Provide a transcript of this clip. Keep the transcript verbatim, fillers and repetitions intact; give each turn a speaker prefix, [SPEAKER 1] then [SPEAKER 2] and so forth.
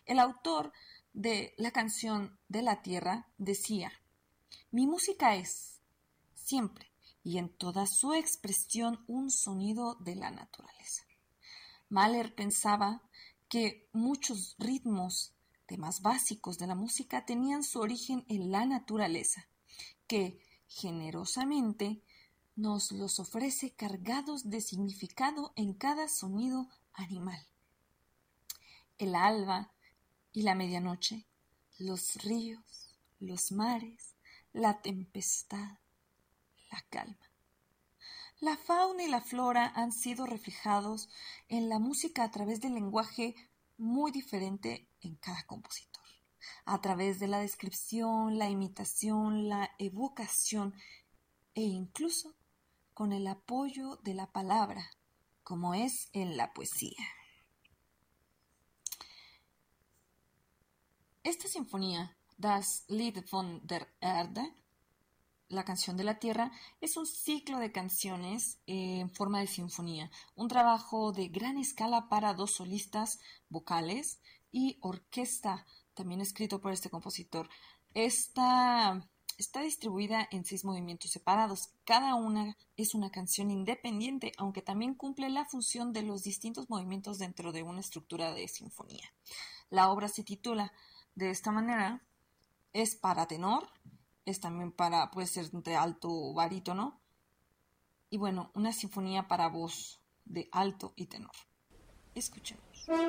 [SPEAKER 1] El autor de la canción de la Tierra decía: mi música es, siempre y en toda su expresión, un sonido de la naturaleza. Mahler pensaba que muchos ritmos temas básicos de la música tenían su origen en la naturaleza, que generosamente nos los ofrece cargados de significado en cada sonido animal. El alba y la medianoche, los ríos, los mares, la tempestad, la calma. La fauna y la flora han sido reflejados en la música a través del lenguaje muy diferente en cada compositor, a través de la descripción, la imitación, la evocación e incluso con el apoyo de la palabra, como es en la poesía. Esta sinfonía, Das Lied von der Erde, la canción de la Tierra, es un ciclo de canciones en forma de sinfonía, un trabajo de gran escala para dos solistas vocales y orquesta, también escrito por este compositor. Esta está distribuida en seis movimientos separados. Cada una es una canción independiente, aunque también cumple la función de los distintos movimientos dentro de una estructura de sinfonía. La obra se titula de esta manera, es para tenor, es también para, puede ser de alto o barítono, y bueno, una sinfonía para voz de alto y tenor. Escuchemos.